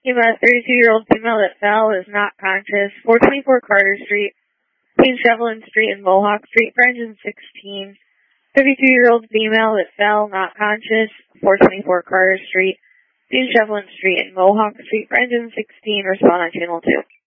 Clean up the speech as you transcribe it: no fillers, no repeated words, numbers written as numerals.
about a 32-year-old female that fell is not conscious. 424 Carter Street, between Shevlin Street and Mohawk Street for engine 16. 52-year-old female that fell, not conscious. 424 Carter Street, between Shevlin Street and Mohawk Street for engine 16. Respond on channel 2.